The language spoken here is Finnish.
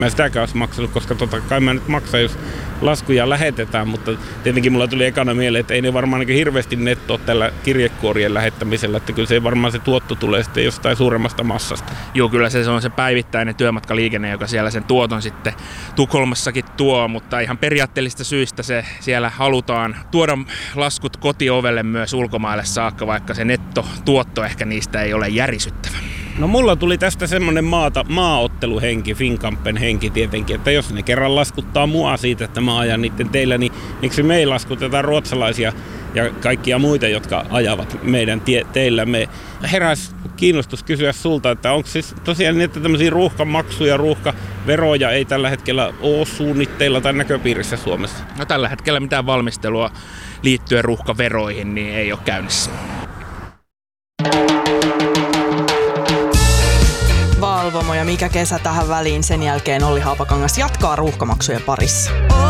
Mä en sitäkään olisi maksanut, koska totta kai mä nyt maksan, jos laskuja lähetetään, mutta tietenkin mulla tuli ekana mieleen, että ei ne varmaan hirveästi nettoa tällä kirjekuorien lähettämisellä, että kyllä se varmaan se tuotto tulee sitten jostain suuremmasta massasta. Joo, kyllä se on se päivittäinen työmatkaliikenne, joka siellä sen tuoton sitten Tukholmassakin tuo, mutta ihan periaatteellisista syistä se siellä halutaan tuoda laskut kotiovelle myös ulkomaille saakka, vaikka se nettotuotto ehkä niistä ei ole järisyttävä. No mulla tuli tästä semmoinen maaotteluhenki, Finnkampen henki tietenkin, että jos ne kerran laskuttaa mua siitä, että mä ajan niiden teillä, niin miksi me ei laskuteta ruotsalaisia ja kaikkia muita, jotka ajavat meidän teillä. Me heräsi kiinnostus kysyä sulta, että onko siis tosiaan niin, että tämmöisiä ruuhkamaksuja, ruuhkaveroja ei tällä hetkellä ole suunnitteilla tai näköpiirissä Suomessa? No tällä hetkellä mitään valmistelua liittyen ruuhkaveroihin niin ei ole käynnissä. Valvomo ja mikä kesä tähän väliin, sen jälkeen Olli Haapakangas jatkaa ruuhkamaksujen parissa.